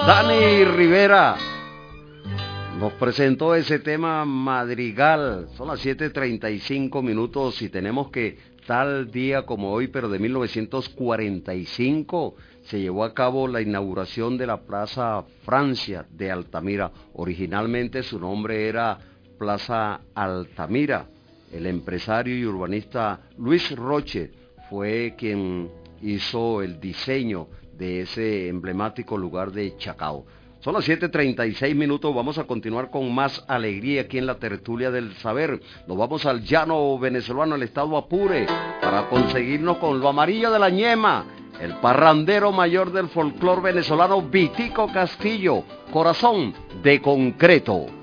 Dani Rivera nos presentó ese tema Madrigal. Son las 7:35 y tenemos que tal día como hoy, pero de 1945, se llevó a cabo la inauguración de la Plaza Francia de Altamira. Originalmente su nombre era Plaza Altamira. El empresario y urbanista Luis Roche fue quien hizo el diseño de ese emblemático lugar de Chacao. Son las 7:36, vamos a continuar con más alegría aquí en la tertulia del saber. Nos vamos al llano venezolano, el estado Apure, para conseguirnos con lo amarillo de la ñema, el parrandero mayor del folclor venezolano, Vitico Castillo, Corazón de Concreto.